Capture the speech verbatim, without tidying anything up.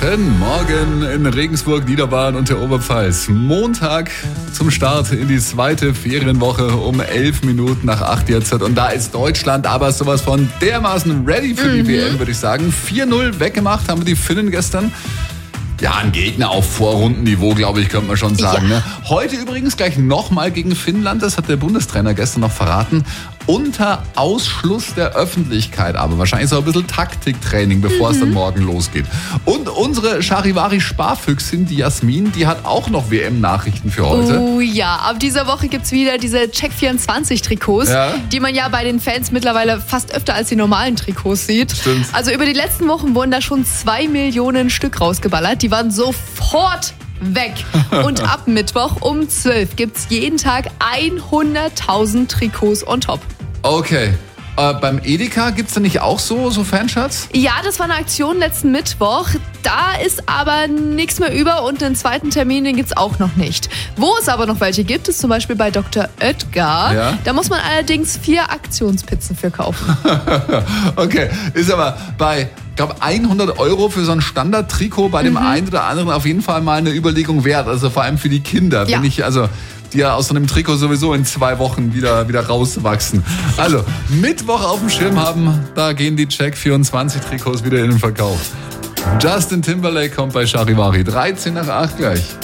Guten Morgen in Regensburg, Niederbayern und der Oberpfalz. Montag zum Start in die zweite Ferienwoche um elf Minuten nach acht jetzt. Und da ist Deutschland aber sowas von dermaßen ready für die mhm. W M, würde ich sagen. vier null weggemacht haben wir die Finnen gestern. Ja, ein Gegner auf Vorrundenniveau, glaube ich, könnte man schon sagen. Ja. Ne? Heute übrigens gleich nochmal gegen Finnland, das hat der Bundestrainer gestern noch verraten. Unter Ausschluss der Öffentlichkeit, aber wahrscheinlich so ein bisschen Taktiktraining, bevor mhm. es dann morgen losgeht. Und unsere Charivari-Sparfüchsin, die Jasmin, die hat auch noch W M-Nachrichten für heute. Oh ja, ab dieser Woche gibt es wieder diese Check vierundzwanzig-Trikots, ja. die man ja bei den Fans mittlerweile fast öfter als die normalen Trikots sieht. Stimmt. Also über die letzten Wochen wurden da schon zwei Millionen Stück rausgeballert. Die waren sofort weg. Und ab Mittwoch um zwölf gibt es jeden Tag hunderttausend Trikots on top. Okay. Äh, beim Edeka gibt es da nicht auch so, so Fanshirts? Ja, das war eine Aktion letzten Mittwoch. Da ist aber nichts mehr über und den zweiten Termin, den gibt es auch noch nicht. Wo es aber noch welche gibt, ist zum Beispiel bei Doktor Oetker. Ja? Da muss man allerdings vier Aktionspizzen für kaufen. Okay, ist aber bei, ich glaube, hundert Euro für so ein Standard-Trikot bei dem mhm. einen oder anderen auf jeden Fall mal eine Überlegung wert. Also vor allem für die Kinder. Ja. Wenn ich, also die ja aus so einem Trikot sowieso in zwei Wochen wieder, wieder rauswachsen. Also, Mittwoch auf dem Schirm haben, da gehen die Check vierundzwanzig Trikots wieder in den Verkauf. Justin Timberlake kommt bei Charivari. dreizehn nach acht gleich.